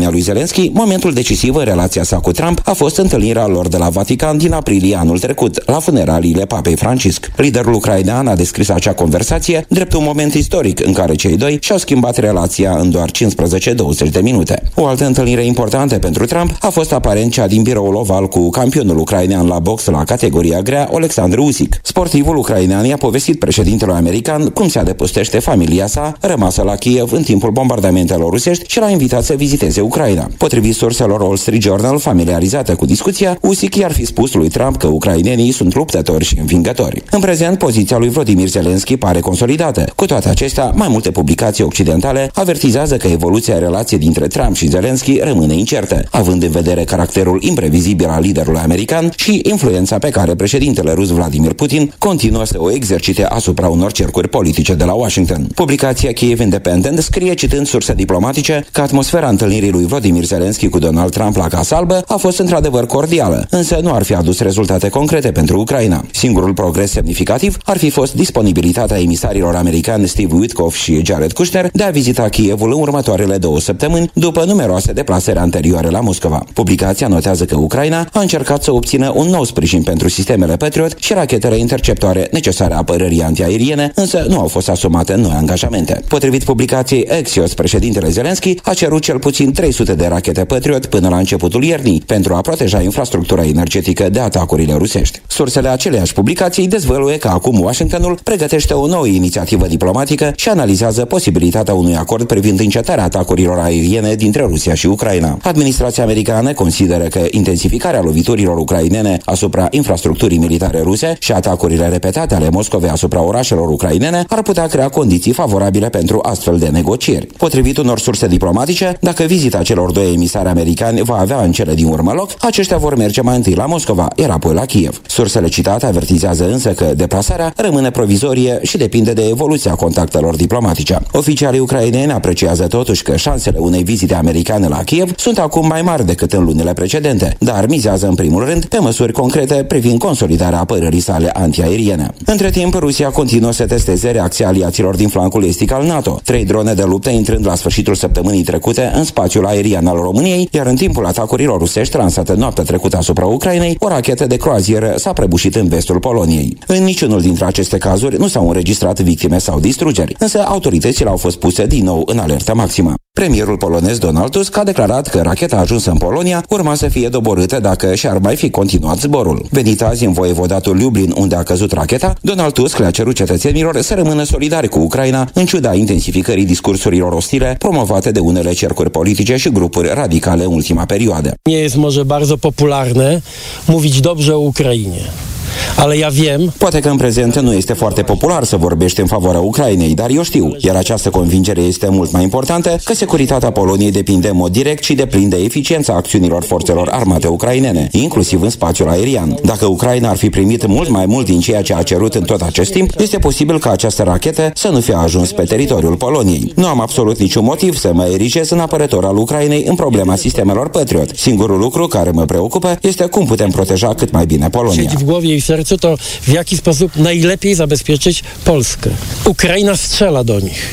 opinia lui Zelensky, momentul decisiv în relația sa cu Trump a fost întâlnirea lor de la Vatican din aprilie anul trecut, la funeraliile Papei Francisc. Liderul ucrainean a descris acea conversație drept un moment istoric în care cei doi și-au schimbat relația în doar 15-20 de minute. O altă întâlnire importantă pentru Trump a fost aparent cea din biroul oval cu campionul ucrainean la box la categoria grea, Oleksandr Usyk. Sportivul ucrainean i-a povestit președintelui american cum se adăpostește familia sa, rămasă la Kiev în timpul bombardamentelor rusești, și l-a invitat să viziteze Ucraina. Potrivit surselor Wall Street Journal, familiarizată cu discuția, Usyk i-ar fi spus lui Trump că ucrainenii sunt luptători și învingători. În prezent, poziția lui Volodymyr Zelensky pare consolidată. Cu toate acestea, mai multe publicații occidentale avertizează că evoluția relației dintre Trump și Zelensky rămâne incertă, având în vedere caracterul imprevizibil al liderului american și influența pe care președintele rus Vladimir Putin continuă să o exercite asupra unor cercuri politice de la Washington. Publicația Kiev Independent scrie, citând surse diplomatice, că atmosfera întâlnirii lui Volodymyr Zelensky cu Donald Trump la Casa Albă a fost într-adevăr cordială, însă nu ar fi adus rezultate concrete pentru Ucraina. Singurul progres semnificativ ar fi fost disponibilitatea emisarilor americani Steve Witkoff și Jared Kushner de a vizita Kievul în următoarele 2 săptămâni, după numeroase deplasări anterioare la Moscova. Publicația notează că Ucraina a încercat să obțină un nou sprijin pentru sistemele Patriot și rachetele interceptoare necesare apărării antiaeriene, însă nu au fost asumate noi angajamente. Potrivit publicației Axios, președintele Zelensky a cerut cel puțin 300 de rachete Patriot până la începutul iernii pentru a proteja infrastructura energetică de atacurile rusești. Sursele aceleiași publicații dezvăluie că acum Washingtonul pregătește o nouă inițiativă diplomatică și analizează posibilitatea unui acord privind încetarea atacurilor aeriene dintre Rusia și Ucraina. Administrația americană consideră că intensificarea loviturilor ucrainene asupra infrastructurii militare ruse și atacurile repetate ale Moscovei asupra orașelor ucrainene ar putea crea condiții favorabile pentru astfel de negocieri. Potrivit unor surse diplomatice, dacă vizita celor doi emisari americani va avea în cele din urmă loc, aceștia vor merge mai întâi la Moscova, iar apoi la Kiev. Sursele citate avertizează însă că deplasarea rămâne provizorie și depinde de evoluția contactelor diplomatice. Oficialii ucraineni apreciază totuși că șansele unei vizite americane la Kiev sunt acum mai mari decât în lunile precedente, dar mizează în primul rând pe măsuri concrete privind consolidarea apărării sale antiaeriene. Între timp, Rusia continuă să testeze reacția aliaților din flancul estic al NATO. 3 drone de luptă intrând la sfârșitul săptămânii trecute în spațiul aerian al României, iar în timpul atacurilor rusești lansate noaptea trecută asupra Ucrainei, o rachetă de croazieră s-a prăbușit în vestul Poloniei. În niciunul dintre aceste cazuri nu s-au înregistrat victime sau distrugeri, însă autoritățile au fost puse din nou în alertă maximă. Premierul polonez Donald Tusk a declarat că racheta ajunsă în Polonia urma să fie doborâtă dacă și-ar mai fi continuat zborul. Venit azi în voievodatul Lublin, unde a căzut racheta, Donald Tusk le-a cerut cetățenilor să rămână solidari cu Ucraina, în ciuda intensificării discursurilor ostile promovate de unele cercuri politice și grupuri radicale în ultima perioadă. Nie jest może bardzo popularne mówić dobrze o Ukrainie. Ale ja wiem. Poate că în prezent nu este foarte popular să vorbești în favoarea Ucrainei, dar eu știu, iar această convingere este mult mai importantă, că securitatea Poloniei depinde în mod direct și deplin de eficiența acțiunilor forțelor armate ucrainene, inclusiv în spațiul aerian. Dacă Ucraina ar fi primit mult mai mult din ceea ce a cerut în tot acest timp, este posibil ca această rachetă să nu fie ajuns pe teritoriul Poloniei. Nu am absolut niciun motiv să mă erigez în apărător al Ucrainei în problema sistemelor Patriot. Singurul lucru care mă preocupă este cum putem proteja cât mai bine Polonia. Sercu, to w jaki sposób najlepiej zabezpieczyć Polskę. Ukraina strzela do nich.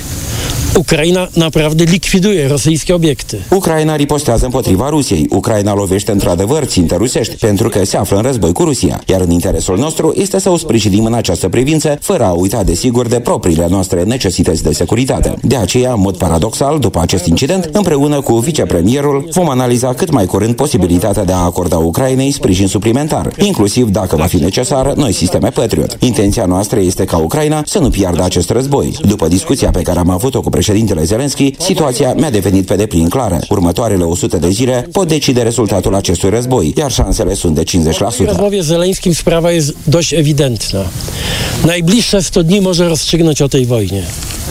Ucraina naprawdę likwiduje rosyjskie obiekty. Ucraina ripostează împotriva Rusiei. Ucraina lovește într-adevăr ținte rusești, pentru că se află în război cu Rusia, iar în interesul nostru este să o sprijinim în această privință, fără a uita desigur de propriile noastre necesități de securitate. De aceea, în mod paradoxal, după acest incident, împreună cu vicepremierul, vom analiza cât mai curând posibilitatea de a acorda Ucrainei sprijin suplimentar, inclusiv, dacă va fi necesar, noi sisteme Patriot. Intenția noastră este ca Ucraina să nu piardă acest război. După discuția pe care am avut-o cu președintele Zelensky, situația mi-a devenit pe deplin clară. Următoarele 100 de zile pot decide rezultatul acestui război, iar șansele sunt de 50%. W rozmowie z Zeleńskim sprawa jest dość ewidentna. Najbliższe 100 dni może rozstrzygnąć o tej wojnie.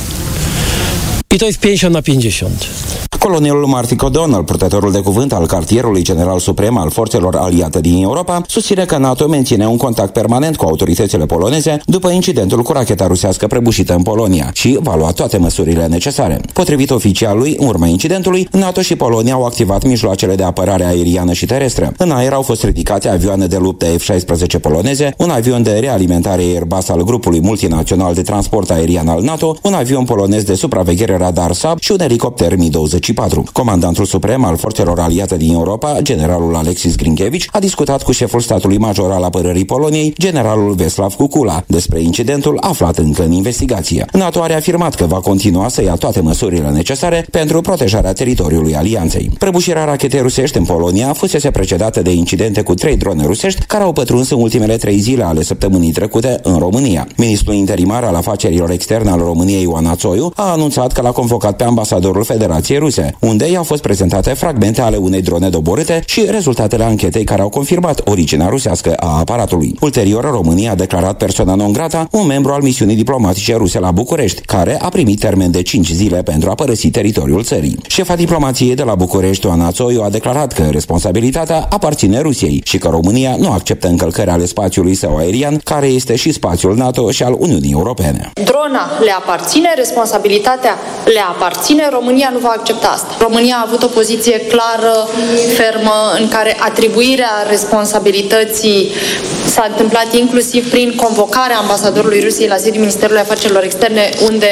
I to jest 50-50. Colonelul Martin O'Donnell, purtătorul de cuvânt al cartierului general suprem al forțelor aliate din Europa, susține că NATO menține un contact permanent cu autoritățile poloneze după incidentul cu racheta rusească prăbușită în Polonia și va lua toate măsurile necesare. Potrivit oficialului, în urma incidentului, NATO și Polonia au activat mijloacele de apărare aeriană și terestră. În aer au fost ridicate avioane de luptă F-16 poloneze, un avion de realimentare Airbus al grupului multinațional de transport aerian al NATO, un avion polonez de supraveghere radar SAB și un elicopter Mi-24. Comandantul suprem al forțelor aliate din Europa, generalul Alexis Grinkevici, a discutat cu șeful statului major al apărării Poloniei, generalul Wesław Kukula, despre incidentul aflat încă în investigație. NATO a reafirmat că va continua să ia toate măsurile necesare pentru protejarea teritoriului alianței. Prăbușirea rachetei rusești în Polonia fusese precedată de incidente cu 3 drone rusești care au pătruns în ultimele 3 zile ale săptămânii trecute în România. Ministrul interimar al afacerilor externe al României, Ioana Țoiu, a anunțat că l-a convocat pe ambasadorul Federației Ruse, unde i-au fost prezentate fragmente ale unei drone doborâte și rezultatele anchetei care au confirmat originea rusească a aparatului. Ulterior, România a declarat persona non grata un membru al misiunii diplomatice ruse la București, care a primit termen de 5 zile pentru a părăsi teritoriul țării. Șefa diplomației de la București, Ioana Țoiu, a declarat că responsabilitatea aparține Rusiei și că România nu acceptă încălcări ale spațiului său aerian, care este și spațiul NATO și al Uniunii Europene. Drona le aparține, responsabilitatea le aparține, România nu va accepta asta. România a avut o poziție clară, fermă, în care atribuirea responsabilității s-a întâmplat inclusiv prin convocarea ambasadorului Rusiei la sediul Ministerului Afacerilor Externe, unde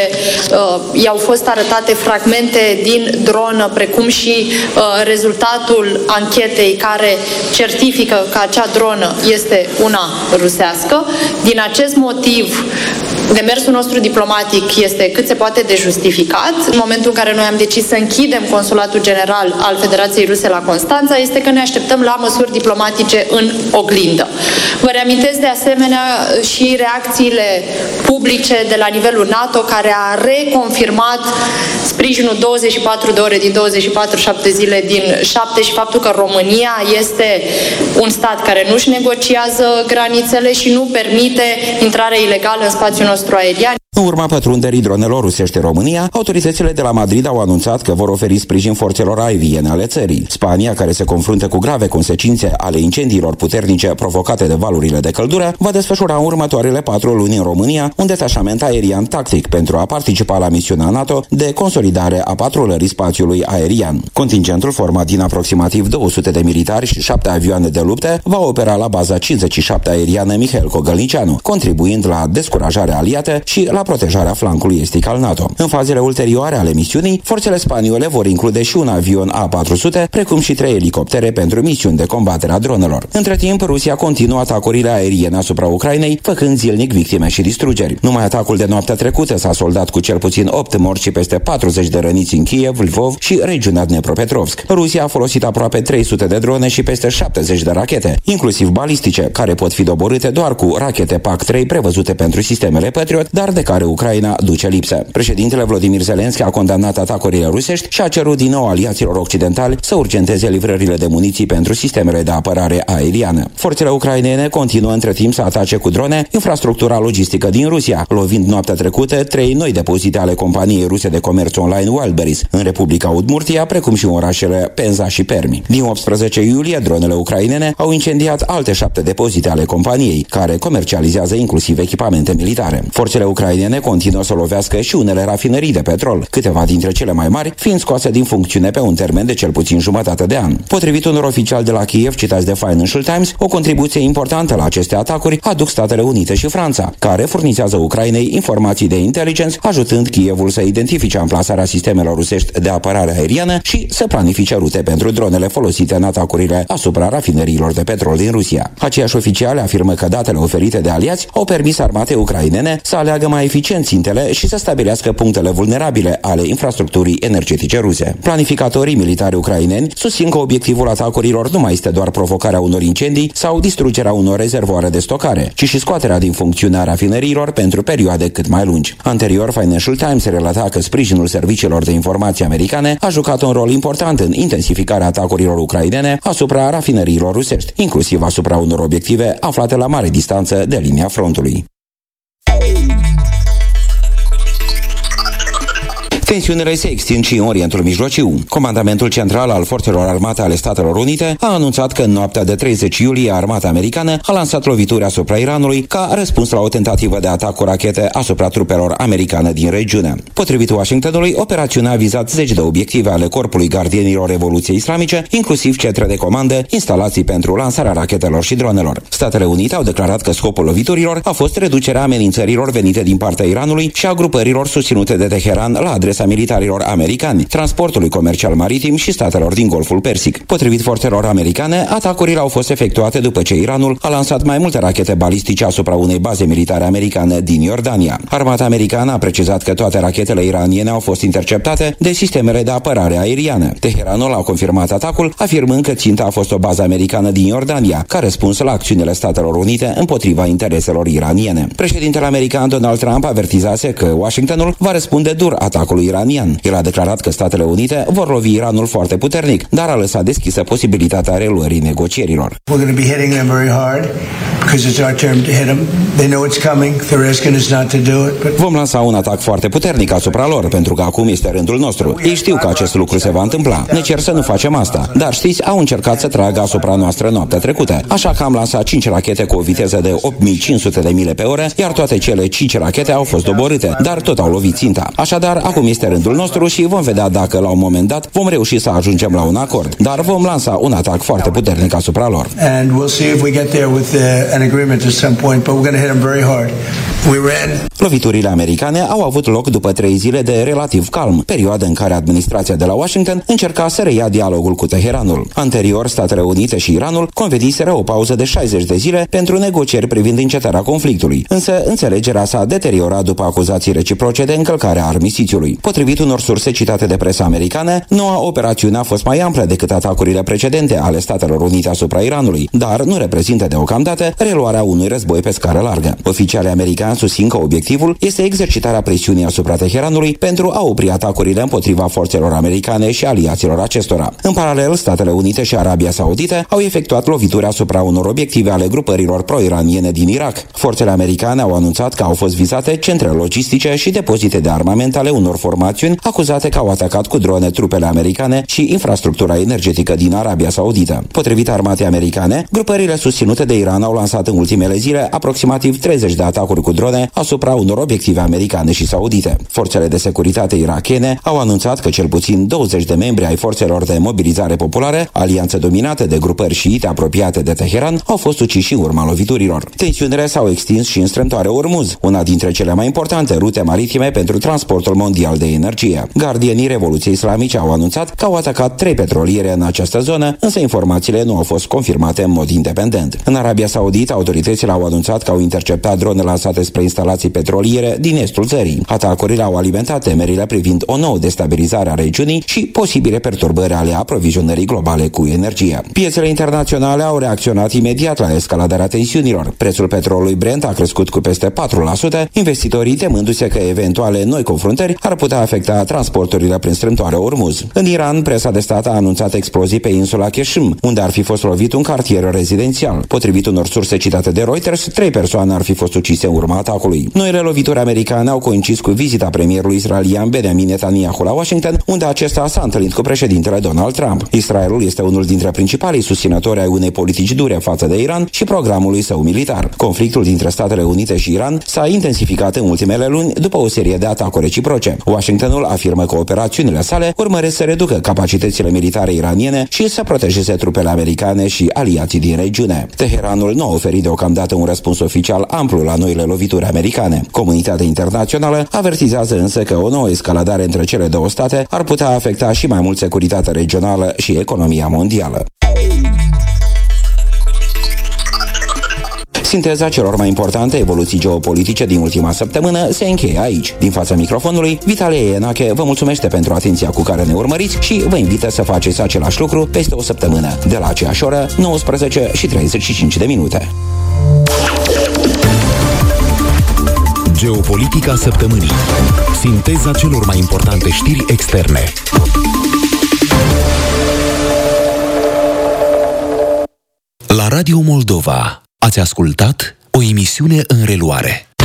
i-au fost arătate fragmente din dronă, precum și rezultatul anchetei care certifică că acea dronă este una rusească. Din acest motiv, demersul nostru diplomatic este cât se poate de justificat. În momentul în care noi am decis să închidem Consulatul General al Federației Ruse la Constanța, este că ne așteptăm la măsuri diplomatice în oglindă. Vă reamintesc de asemenea și reacțiile publice de la nivelul NATO, care a reconfirmat sprijinul 24 de ore din 24, 7 zile din 7 și faptul că România este un stat care nu-și negociază granițele și nu permite intrarea ilegală în spațiul nostru aerian. În urma pătrunderii dronelor rusești în România, autoritățile de la Madrid au anunțat că vor oferi sprijin forțelor aeriene ale țării. Spania, care se confruntă cu grave consecințe ale incendiilor puternice provocate de valurile de căldură, va desfășura în următoarele 4 luni în România un detașament aerian tactic pentru a participa la misiunea NATO de consolidare a patrulării spațiului aerian. Contingentul, format din aproximativ 200 de militari și 7 avioane de luptă, va opera la baza 57 aeriană Mihail Cogălnicianu, contribuind la descurajarea aliată și la protejarea flancului estic al NATO. În fazele ulterioare ale misiunii, forțele spaniole vor include și un avion A400, precum și 3 elicoptere pentru misiuni de combatere a dronelor. Între timp, Rusia continuă atacurile aeriene asupra Ucrainei, făcând zilnic victime și distrugeri. Numai atacul de noaptea trecută s-a soldat cu cel puțin 8 morți și peste 40 de răniți în Kiev, Lvov și regiunea Dnepropetrovsk. Rusia a folosit aproape 300 de drone și peste 70 de rachete, inclusiv balistice, care pot fi doborâte doar cu rachete PAC-3 prevăzute pentru sistemele Patriot, dar de care Ucraina duce lipsă. Președintele Volodymyr Zelensky a condamnat atacurile rusești și a cerut din nou aliaților occidentali să urgenteze livrările de muniții pentru sistemele de apărare aeriană. Forțele ucrainene continuă între timp să atace cu drone infrastructura logistică din Rusia, lovind noaptea trecută 3 noi depozite ale companiei ruse de comerț online Wildberries în Republica Udmurtia, precum și în orașele Penza și Permi. Din 18 iulie, dronele ucrainene au incendiat alte 7 depozite ale companiei, care comercializează inclusiv echipamente militare. Forțele ucrainene continuă să lovească și unele rafinării de petrol, câteva dintre cele mai mari fiind scoase din funcțiune pe un termen de cel puțin jumătate de an. Potrivit unor oficiali de la Kiev citați de Financial Times, o contribuție importantă la aceste atacuri aduc Statele Unite și Franța, care furnizează Ucrainei informații de intelligence, ajutând Kievul să identifice amplasarea sistemelor rusești de apărare aeriană și să planifice rute pentru dronele folosite în atacurile asupra rafineriilor de petrol din Rusia. Aceiași oficiali afirmă că datele oferite de aliați au permis armatei ucrainene să aleagă mai eficient țintele și să stabilească punctele vulnerabile ale infrastructurii energetice ruse. Planificatorii militari ucraineni susțin că obiectivul atacurilor nu mai este doar provocarea unor incendii sau distrugerea unor rezervoare de stocare, ci și scoaterea din funcțiune a rafineriilor pentru perioade cât mai lungi. Anterior, Financial Times relata că sprijinul serviciilor de informații americane a jucat un rol important în intensificarea atacurilor ucrainene asupra rafineriilor rusești, inclusiv asupra unor obiective aflate la mare distanță de linia frontului. Tensiunile se extind și în Orientul Mijlociu. Comandamentul central al Forțelor Armate ale Statelor Unite a anunțat că în noaptea de 30 iulie armata americană a lansat lovituri asupra Iranului ca răspuns la o tentativă de atac cu rachete asupra trupelor americane din regiune. Potrivit Washingtonului, operațiunea a vizat 10 de obiective ale Corpului Gardienilor Revoluției Islamice, inclusiv centre de comandă, instalații pentru lansarea rachetelor și dronelor. Statele Unite au declarat că scopul loviturilor a fost reducerea amenințărilor venite din partea Iranului și a grupărilor susținute de Teheran la adresa militarilor americani, transportului comercial maritim și statelor din Golful Persic. Potrivit forțelor americane, atacurile au fost efectuate după ce Iranul a lansat mai multe rachete balistice asupra unei baze militare americane din Iordania. Armata americană a precizat că toate rachetele iraniene au fost interceptate de sistemele de apărare aeriană. Teheranul a confirmat atacul, afirmând că ținta a fost o bază americană din Iordania, ca răspuns la acțiunile Statelor Unite împotriva intereselor iraniene. Președintele american Donald Trump avertizase că Washingtonul va răspunde dur atacului iranian. El a declarat că Statele Unite vor lovi Iranul foarte puternic, dar a lăsat deschisă posibilitatea reluării negocierilor. Vom lansa un atac foarte puternic asupra lor, pentru că acum este rândul nostru. Ei știu că acest lucru se va întâmpla. Ne cer să nu facem asta. Dar știți, au încercat să tragă asupra noastră noaptea trecută. Așa că am lansat 5 rachete cu o viteză de 8500 de mile pe oră, iar toate cele 5 rachete au fost doborâte, dar tot au lovit ținta. Așadar, acum este rândul nostru și vom vedea dacă la un moment dat vom reuși să ajungem la un acord. Dar vom lansa un atac foarte puternic asupra lor. Loviturile americane au avut loc după 3 zile de relativ calm, perioadă în care administrația de la Washington încerca să reia dialogul cu Teheranul. Anterior, Statele Unite și Iranul conveniseră o pauză de 60 de zile pentru negocieri privind încetarea conflictului, însă înțelegerea s-a deteriorat după acuzații reciproce de încălcare a armistițiului. Potrivit unor surse citate de presa americană, noua operațiune a fost mai amplă decât atacurile precedente ale Statelor Unite asupra Iranului, dar nu reprezintă deocamdată reluarea unui război pe scară largă. Oficialii americani susțin că obiectivul este exercitarea presiunii asupra Teheranului pentru a opri atacurile împotriva forțelor americane și aliaților acestora. În paralel, Statele Unite și Arabia Saudită au efectuat lovituri asupra unor obiective ale grupărilor pro-iraniene din Irak. Forțele americane au anunțat că au fost vizate centre logistice și depozite de armament ale unor formațiuni acuzate că au atacat cu drone trupele americane și infrastructura energetică din Arabia Saudită. Potrivit armatei americane, grupările susținute de Iran au lansat în ultimele zile aproximativ 30 de atacuri cu drone asupra unor obiective americane și saudite. Forțele de securitate irakiene au anunțat că cel puțin 20 de membri ai forțelor de mobilizare populare, alianțe dominate de grupări șiite apropiate de Teheran, au fost uciși în urma loviturilor. Tensiunile s-au extins și în strâmtoarea Ormuz, una dintre cele mai importante rute maritime pentru transportul mondial de energie. Gardienii Revoluției Islamice au anunțat că au atacat 3 petroliere în această zonă, însă informațiile nu au fost confirmate în mod independent. În Arabia Saudită, autoritățile au anunțat că au interceptat drone lansate spre instalații petroliere din estul țării. Atacurile au alimentat temerile privind o nouă destabilizare a regiunii și posibile perturbări ale aprovizionării globale cu energie. Piețele internaționale au reacționat imediat la escaladarea tensiunilor. Prețul petrolului Brent a crescut cu peste 4%, investitorii temându-se că eventuale noi confruntări ar putea afecta transporturile prin strâmtoarea Ormuz. În Iran, presa de stat a anunțat explozii pe insula Qeshm, unde ar fi fost lovit un cartier rezidențial. Potrivit unor surse citate de Reuters, 3 persoane ar fi fost ucise în urma atacului. Noile lovituri americane au coincis cu vizita premierului israelian Benjamin Netanyahu la Washington, unde acesta s-a întâlnit cu președintele Donald Trump. Israelul este unul dintre principalii susținători ai unei politici dure față de Iran și programului său militar. Conflictul dintre Statele Unite și Iran s-a intensificat în ultimele luni după o serie de atacuri reciproce. Washingtonul afirmă că operațiunile sale urmăresc să reducă capacitățile militare iraniene și să protejeze trupele americane și aliații din regiune. Teheranul nu a oferit deocamdată un răspuns oficial amplu la noile lovituri americane. Comunitatea internațională avertizează însă că o nouă escaladare între cele două state ar putea afecta și mai mult securitatea regională și economia mondială. Sinteza celor mai importante evoluții geopolitice din ultima săptămână se încheie aici. Din fața microfonului, Vitalie Ienache vă mulțumește pentru atenția cu care ne urmăriți și vă invită să faceți același lucru peste o săptămână, de la aceeași oră, 19:35. Geopolitica săptămânii. Sinteza celor mai importante știri externe. La Radio Moldova ați ascultat o emisiune în reluare.